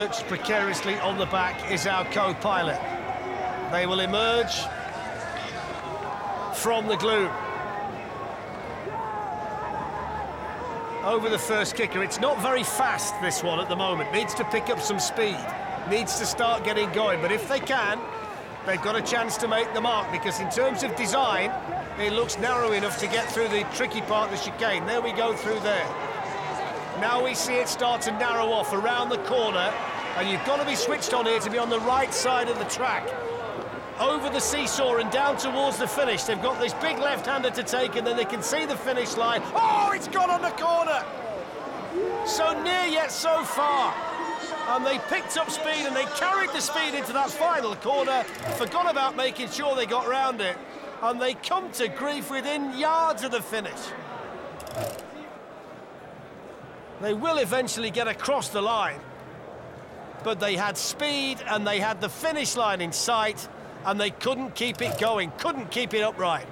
Precariously on the back is our co-pilot. They will emerge from the gloom. Over the first kicker. It's not very fast, this one, at the moment. Needs to pick up some speed. Needs to start getting going. But if they can, they've got a chance to make the mark, because in terms of design, it looks narrow enough to get through the tricky part of the chicane. There we go through there. Now we see it start to narrow off around the corner, and you've got to be switched on here to be on the right side of the track. Over the seesaw and down towards the finish. They've got this big left-hander to take, and then they can see the finish line. Oh, it's gone on the corner! So near yet so far. And they picked up speed, and they carried the speed into that final corner, forgot about making sure they got round it, and they come to grief within yards of the finish. They will eventually get across the line, but they had speed and they had the finish line in sight, and they couldn't keep it going, couldn't keep it upright.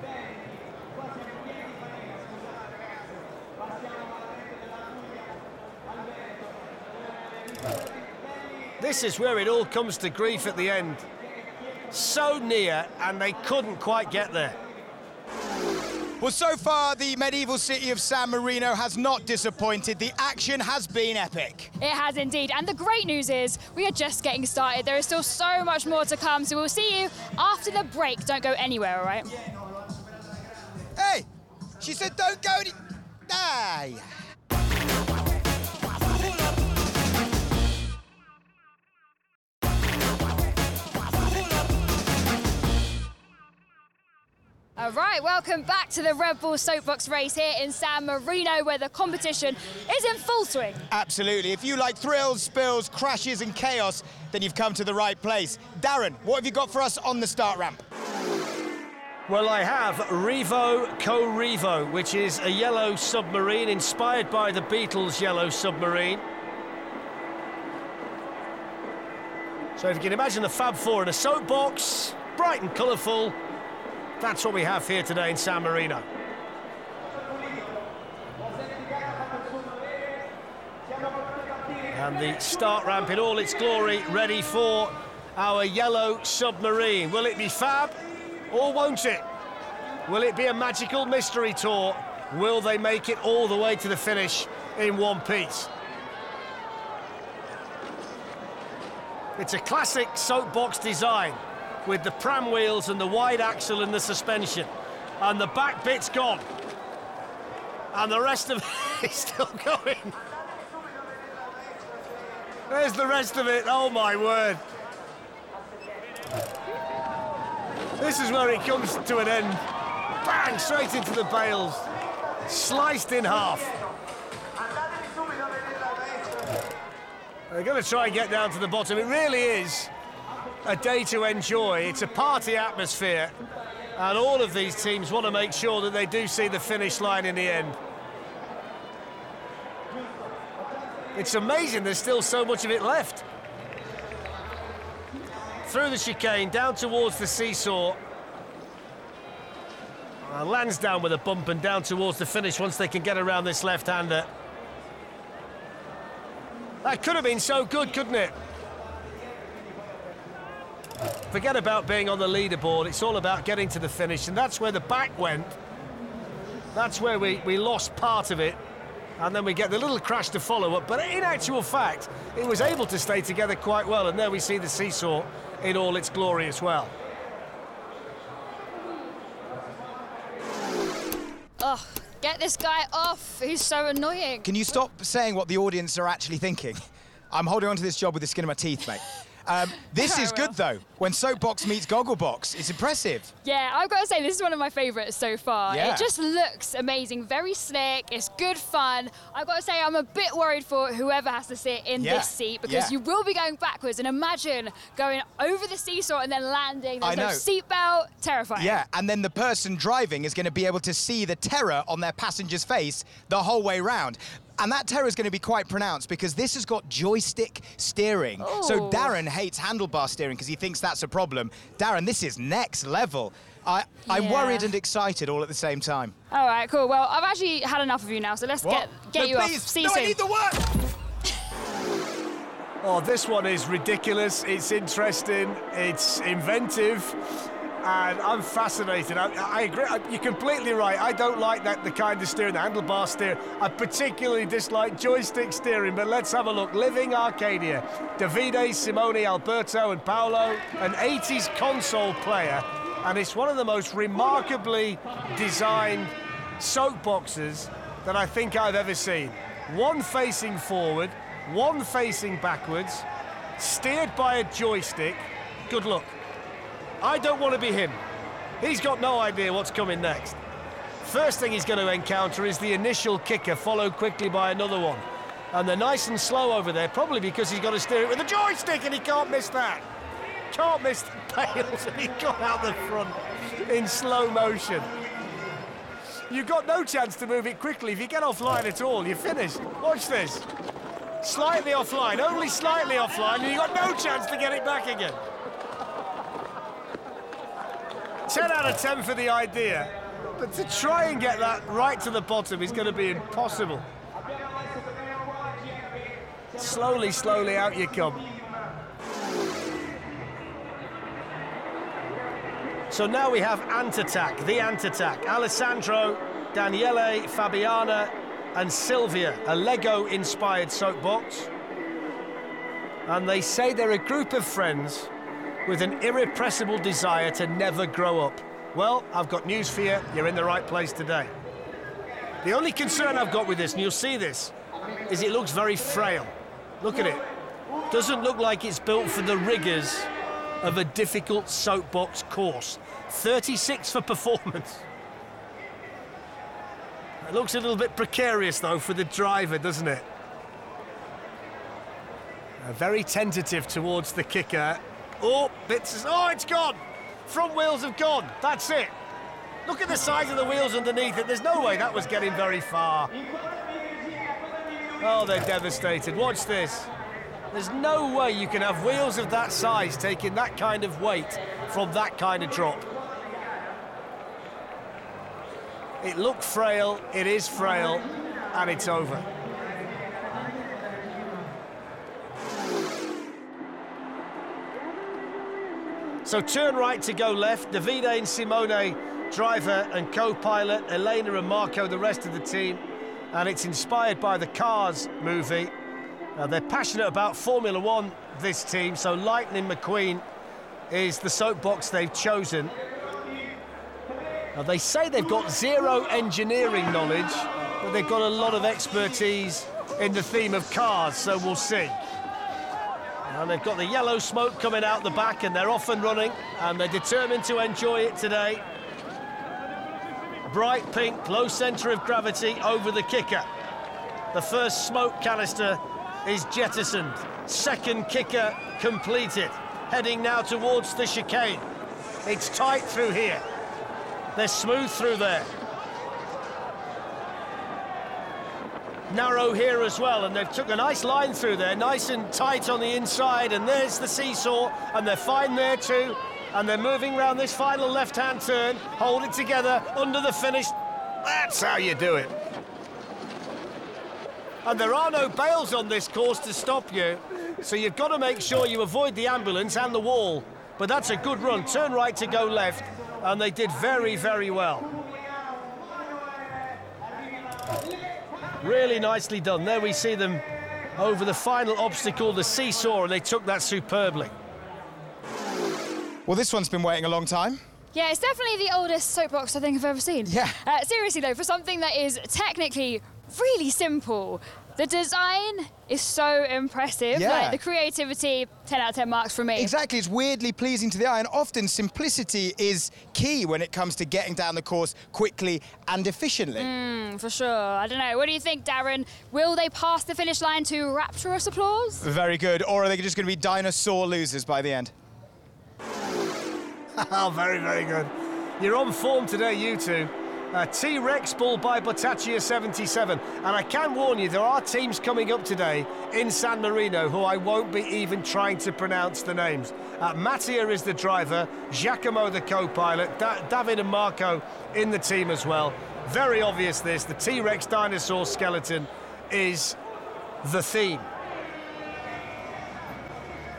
This is where it all comes to grief at the end. So near, and they couldn't quite get there. Well, so far, the medieval city of San Marino has not disappointed. The action has been epic. It has indeed. And the great news is we are just getting started. There is still so much more to come. So we'll see you after the break. Don't go anywhere, all right? Hey, she said don't go any... Aye. All right, welcome back to the Red Bull Soapbox race here in San Marino, where the competition is in full swing. Absolutely. If you like thrills, spills, crashes and chaos, then you've come to the right place. Darren, what have you got for us on the start ramp? Well, I have Revo Co-Revo, which is a yellow submarine inspired by the Beatles' yellow submarine. So if you can imagine the Fab Four in a soapbox, bright and colourful, that's what we have here today in San Marino. And the start ramp in all its glory, ready for our yellow submarine. Will it be fab, or won't it? Will it be a magical mystery tour? Will they make it all the way to the finish in one piece? It's a classic soapbox design, with the pram wheels and the wide axle and the suspension. And the back bit's gone. And the rest of it is still going. There's the rest of it, oh my word. This is where it comes to an end. Bang, straight into the bales. Sliced in half. They're going to try and get down to the bottom. It really is a day to enjoy. It's a party atmosphere, and all of these teams want to make sure that they do see the finish line in the end. It's amazing there's still so much of it left. Through the chicane, down towards the seesaw. Lands down with a bump and down towards the finish once they can get around this left-hander. That could have been so good, couldn't it? Forget about being on the leaderboard, it's all about getting to the finish, and that's where the back went. That's where we lost part of it, and then we get the little crash to follow up, but in actual fact, it was able to stay together quite well, and there we see the seesaw in all its glory as well. Ugh, get this guy off, he's so annoying. Can you stop saying what the audience are actually thinking? I'm holding on to this job with the skin of my teeth, mate. This is good, though. When Soapbox meets Gogglebox, it's impressive. Yeah, I've got to say, this is one of my favourites so far. Yeah. It just looks amazing, very slick, it's good fun. I've got to say, I'm a bit worried for whoever has to sit in this seat, because you will be going backwards, and imagine going over the seesaw and then landing. There's no seatbelt, terrifying. Yeah, and then the person driving is going to be able to see the terror on their passenger's face the whole way round. And that terror is going to be quite pronounced because this has got joystick steering. Ooh. So Darren hates handlebar steering because he thinks that's a problem. Darren, this is next level. I'm worried and excited all at the same time. All right, cool. Well, I've actually had enough of you now, so let's get you off. See you soon. I need the work! Oh, this one is ridiculous. It's interesting. It's inventive. And I'm fascinated. I agree. You're completely right. I don't like the kind of steering, the handlebar steer. I particularly dislike joystick steering, but let's have a look. Living Arcadia. Davide, Simone, Alberto and Paolo, an 80s console player. And it's one of the most remarkably designed soapboxes that I think I've ever seen. One facing forward, one facing backwards, steered by a joystick. Good luck. I don't want to be him. He's got no idea what's coming next. First thing he's going to encounter is the initial kicker, followed quickly by another one. And they're nice and slow over there, probably because he's got to steer it with a joystick, and he can't miss that. Can't miss the pails, and he got out the front in slow motion. You've got no chance to move it quickly. If you get offline at all, you're finished. Watch this. Slightly offline, only slightly offline, and you've got no chance to get it back again. 10 out of 10 for the idea, but to try and get that right to the bottom is going to be impossible. Slowly, slowly out you come. So now we have Ant-Attack, the Ant-Attack. Alessandro, Daniele, Fabiana and Silvia, a Lego-inspired soapbox. And they say they're a group of friends with an irrepressible desire to never grow up. Well, I've got news for you. You're in the right place today. The only concern I've got with this, and you'll see this, is it looks very frail. Look at it. Doesn't look like it's built for the rigours of a difficult soapbox course. 36 for performance. It looks a little bit precarious, though, for the driver, doesn't it? Very tentative towards the kicker. Oh, it's gone! Front wheels have gone, that's it. Look at the size of the wheels underneath it. There's no way that was getting very far. Oh, they're devastated. Watch this. There's no way you can have wheels of that size taking that kind of weight from that kind of drop. It looked frail, it is frail, and it's over. So turn right to go left. Davide and Simone, driver and co-pilot. Elena and Marco, the rest of the team. And it's inspired by the Cars movie. They're passionate about Formula One, this team, so Lightning McQueen is the soapbox they've chosen. Now, they say they've got zero engineering knowledge, but they've got a lot of expertise in the theme of cars, so we'll see. And they've got the yellow smoke coming out the back, and they're off and running, and they're determined to enjoy it today. Bright pink, low centre of gravity over the kicker. The first smoke canister is jettisoned. Second kicker completed. Heading now towards the chicane. It's tight through here. They're smooth through there. Narrow here as well, and they've took a nice line through there, nice and tight on the inside, and there's the seesaw, and they're fine there too, and they're moving round this final left-hand turn, hold it together under the finish. That's how you do it. And there are no bails on this course to stop you, so you've got to make sure you avoid the ambulance and the wall. But that's a good run. Turn right to go left, and they did very, very well. Really nicely done. There we see them over the final obstacle, the seesaw, and they took that superbly. Well, this one's been waiting a long time. Yeah, it's definitely the oldest soapbox I think I've ever seen. Yeah. Seriously, though, for something that is technically really simple, the design is so impressive. Yeah. Like, the creativity, 10 out of 10 marks from me. Exactly, it's weirdly pleasing to the eye, and often simplicity is key when it comes to getting down the course quickly and efficiently. For sure. I don't know. What do you think, Darren? Will they pass the finish line to rapturous applause? Very good. Or are they just going to be dinosaur losers by the end? Oh, very, very good. You're on form today, you two. T-Rex ball by Bottaccia 77. And I can warn you, there are teams coming up today in San Marino who I won't be even trying to pronounce the names. Mattia is the driver, Giacomo the co-pilot, David and Marco in the team as well. Very obvious this, the T-Rex dinosaur skeleton is the theme.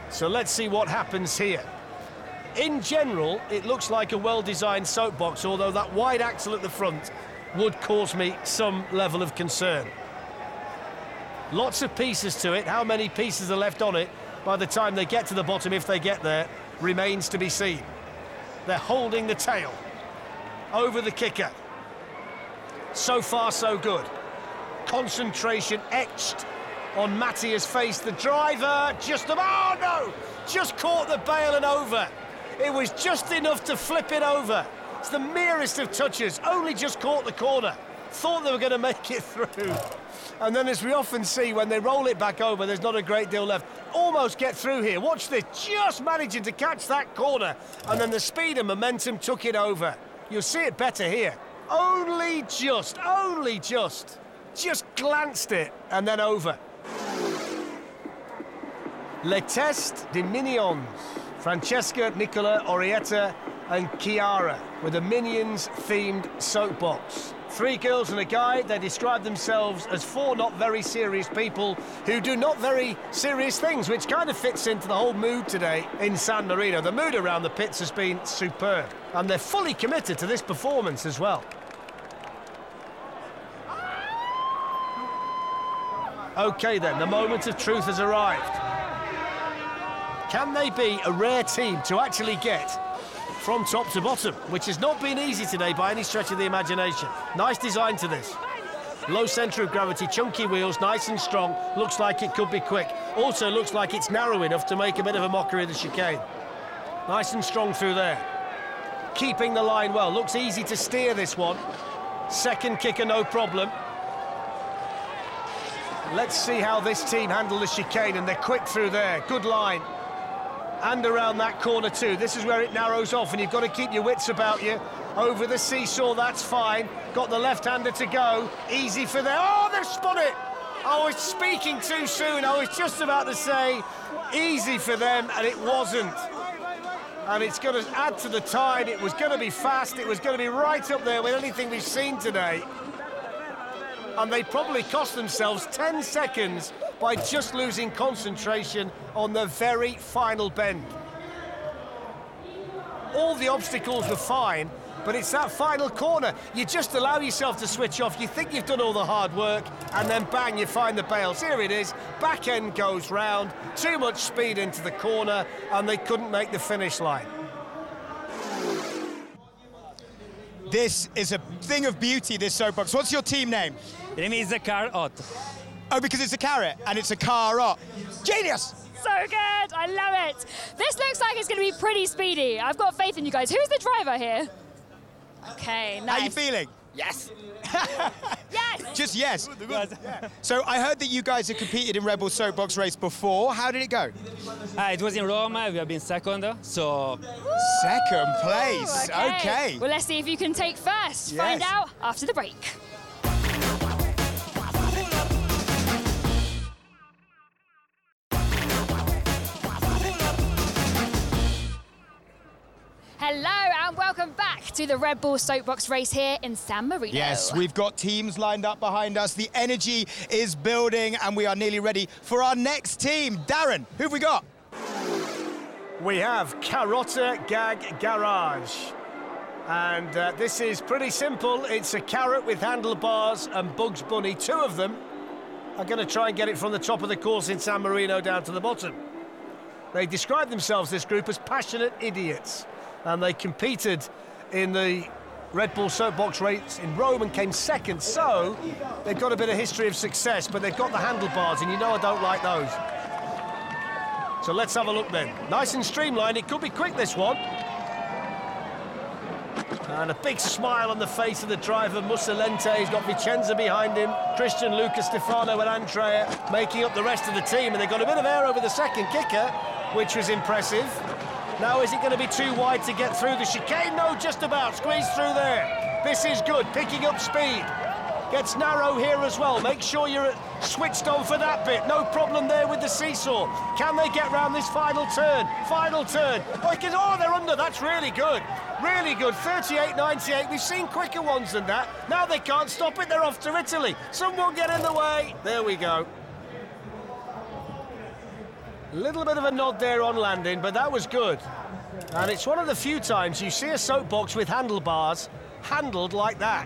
So let's see what happens here. In general, it looks like a well-designed soapbox, although that wide axle at the front would cause me some level of concern. Lots of pieces to it. How many pieces are left on it by the time they get to the bottom, if they get there, remains to be seen. They're holding the tail over the kicker. So far, so good. Concentration etched on Matthias' face. The driver just about, oh no, just caught the bail and over. It was just enough to flip it over. It's the merest of touches, only just caught the corner. Thought they were going to make it through. And then, as we often see, when they roll it back over, there's not a great deal left. Almost get through here. Watch this, just managing to catch that corner. And then the speed and momentum took it over. You'll see it better here. Only just glanced it and then over. Le Test des Minions. Francesca, Nicola, Orietta and Chiara with a Minions-themed soapbox. 3 girls and a guy. They describe themselves as 4 not very serious people who do not very serious things, which kind of fits into the whole mood today in San Marino. The mood around the pits has been superb, and they're fully committed to this performance as well. OK then, the moment of truth has arrived. Can they be a rare team to actually get from top to bottom, which has not been easy today by any stretch of the imagination. Nice design to this. Low centre of gravity, chunky wheels, nice and strong. Looks like it could be quick. Also looks like it's narrow enough to make a bit of a mockery of the chicane. Nice and strong through there. Keeping the line well. Looks easy to steer this one. Second kicker, no problem. Let's see how this team handle the chicane, and they're quick through there. Good line. And around that corner too. This is where it narrows off, and you've got to keep your wits about you. Over the seesaw, that's fine. Got the left-hander to go. Easy for them. Oh, they've spun it! I was speaking too soon. I was just about to say easy for them, and it wasn't. And it's going to add to the tide. It was going to be fast. It was going to be right up there with anything we've seen today. And they probably cost themselves 10 seconds by just losing concentration on the very final bend. All the obstacles were fine, but it's that final corner. You just allow yourself to switch off. You think you've done all the hard work, and then bang, you find the bails. Here it is, back end goes round, too much speed into the corner, and they couldn't make the finish line. This is a thing of beauty, this soapbox. What's your team name? The name is Carrot. Oh, because it's a carrot and it's a Carrot. Genius! So good, I love it. This looks like it's going to be pretty speedy. I've got faith in you guys. Who's the driver here? Okay, nice. How are you feeling? Yes. Yes! Just yes. So I heard that you guys have competed in Red Bull Soapbox race before. How did it go? It was in Rome. We have been second, so... Second place, okay. Well, let's see if you can take first. Yes. Find out after the break. Hello and welcome back to the Red Bull Soapbox race here in San Marino. Yes, we've got teams lined up behind us. The energy is building and we are nearly ready for our next team. Darren, who have we got? We have Carrota Gag Garage. And this is pretty simple. It's a carrot with handlebars and Bugs Bunny. 2 of them are going to try and get it from the top of the course in San Marino down to the bottom. They describe themselves, this group, as passionate idiots. And they competed in the Red Bull Soapbox race in Rome and came second, so they've got a bit of history of success, but they've got the handlebars, and you know I don't like those. So let's have a look then. Nice and streamlined. It could be quick, this one. And a big smile on the face of the driver, Mussolente. He's got Vicenza behind him, Christian, Luca, Stefano and Andrea making up the rest of the team, and they've got a bit of air over the second kicker, which was impressive. Now, is it going to be too wide to get through the chicane? No, just about. Squeeze through there. This is good, picking up speed. Gets narrow here as well. Make sure you're switched on for that bit. No problem there with the seesaw. Can they get round this final turn? Final turn. Oh, they're under. That's really good. Really good. 38.98. We've seen quicker ones than that. Now they can't stop it. They're off to Italy. Someone get in the way. There we go. A little bit of a nod there on landing, but that was good. And it's one of the few times you see a soapbox with handlebars handled like that.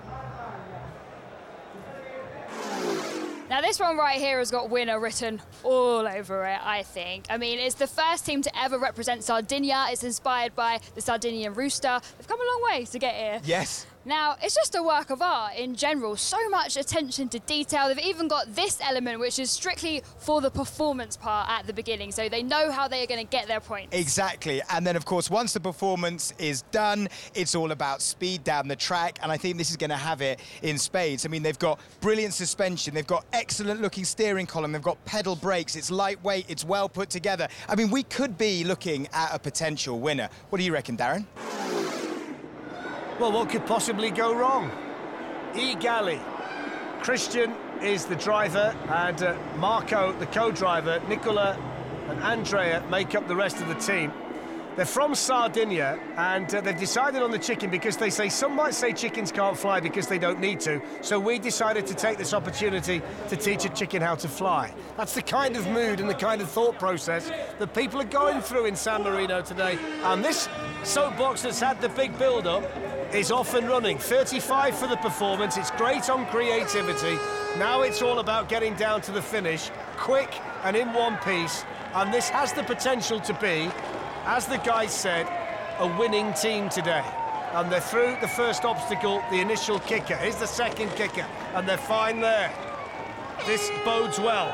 Now this one right here has got winner written all over it, I think. I mean, it's the first team to ever represent Sardinia. It's inspired by the Sardinian rooster. They've come a long way to get here. Yes. Now, it's just a work of art in general. So much attention to detail. They've even got this element, which is strictly for the performance part at the beginning, so they know how they are going to get their points. Exactly. And then, of course, once the performance is done, it's all about speed down the track, and I think this is going to have it in spades. I mean, they've got brilliant suspension, they've got excellent-looking steering column, they've got pedal brakes, it's lightweight, it's well put together. I mean, we could be looking at a potential winner. What do you reckon, Darren? Well, what could possibly go wrong? Egali. Christian is the driver, and Marco, the co-driver, Nicola and Andrea make up the rest of the team. They're from Sardinia, and they've decided on the chicken because they say, some might say chickens can't fly because they don't need to, so we decided to take this opportunity to teach a chicken how to fly. That's the kind of mood and the kind of thought process that people are going through in San Marino today. And this soapbox that's had the big build-up is off and running. 35 for the performance, it's great on creativity. Now it's all about getting down to the finish, quick and in one piece, and this has the potential to be, as the guys said, a winning team today. And they're through the first obstacle, the initial kicker. Here's the second kicker, and they're fine there. This bodes well.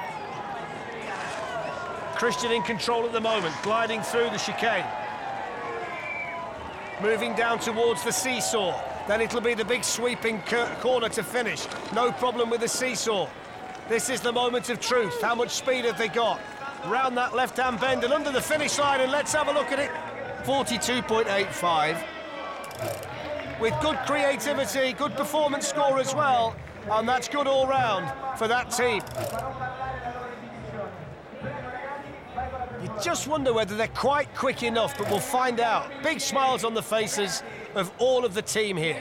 Christian in control at the moment, gliding through the chicane. Moving down towards the seesaw. Then it'll be the big sweeping corner to finish. No problem with the seesaw. This is the moment of truth. How much speed have they got? Round that left-hand bend and under the finish line, and let's have a look at it. 42.85. With good creativity, good performance score as well, and that's good all round for that team. You just wonder whether they're quite quick enough, but we'll find out. Big smiles on the faces of all of the team here.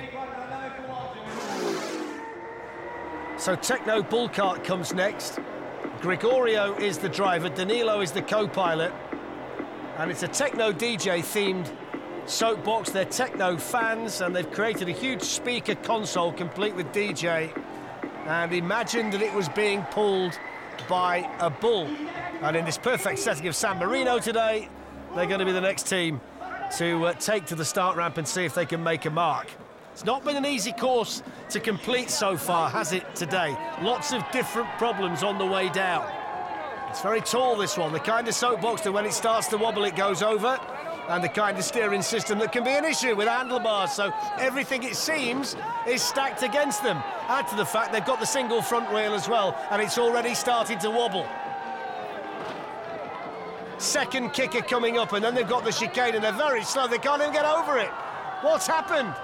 So Tekno Bull Kart comes next. Gregorio is the driver, Danilo is the co-pilot, and it's a Tekno DJ-themed soapbox. They're Tekno fans, and they've created a huge speaker console complete with DJ, and imagined that it was being pulled by a bull. And in this perfect setting of San Marino today, they're going to be the next team to take to the start ramp and see if they can make a mark. It's not been an easy course to complete so far, has it, today? Lots of different problems on the way down. It's very tall, this one, the kind of soapbox that when it starts to wobble, it goes over, and the kind of steering system that can be an issue with handlebars, so everything, it seems, is stacked against them. Add to the fact they've got the single front wheel as well, and it's already starting to wobble. Second kicker coming up, and then they've got the chicane, and they're very slow. They can't even get over it. What's happened?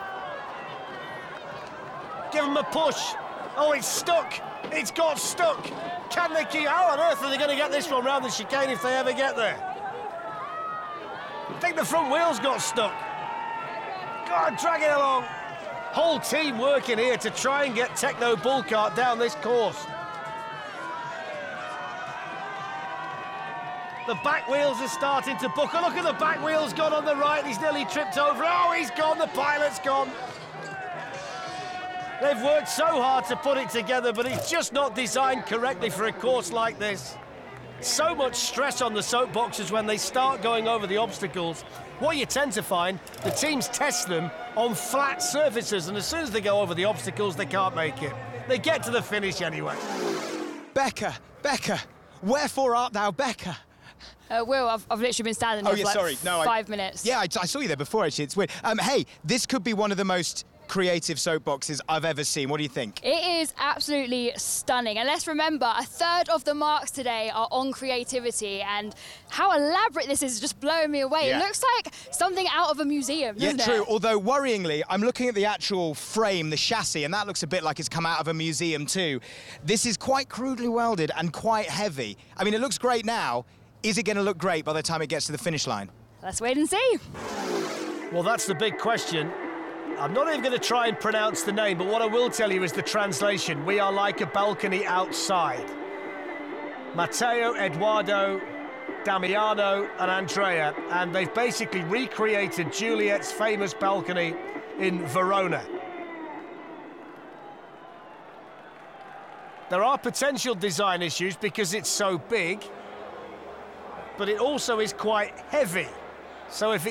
Give them a push. Oh, it's stuck. It's got stuck. Can they keep... How on earth are they going to get this one round the chicane if they ever get there? I think the front wheels got stuck. God, drag it along. Whole team working here to try and get Tekno Bull Kart down this course. The back wheels are starting to buckle. Look at the back wheels gone on the right. He's nearly tripped over. Oh, he's gone. The pilot's gone. They've worked so hard to put it together, but it's just not designed correctly for a course like this. So much stress on the soapboxes when they start going over the obstacles. What you tend to find, the teams test them on flat surfaces, and as soon as they go over the obstacles, they can't make it. They get to the finish anyway. Becca, wherefore art thou, Becca? Will, I've literally been standing there for like 5 minutes. Yeah, I saw you there before, actually. It's weird. Hey, this could be one of the most creative soapboxes I've ever seen. What do you think? It is absolutely stunning. And let's remember, a third of the marks today are on creativity, and how elaborate this is just blowing me away. Yeah. It looks like something out of a museum, doesn't it? Yeah, true. Although, worryingly, I'm looking at the actual frame, the chassis, and that looks a bit like it's come out of a museum too. This is quite crudely welded and quite heavy. I mean, it looks great now. Is it going to look great by the time it gets to the finish line? Let's wait and see. Well, that's the big question. I'm not even going to try and pronounce the name, but what I will tell you is the translation. We are like a balcony outside. Matteo, Eduardo, Damiano and Andrea, and they've basically recreated Juliet's famous balcony in Verona. There are potential design issues because it's so big, but it also is quite heavy. So if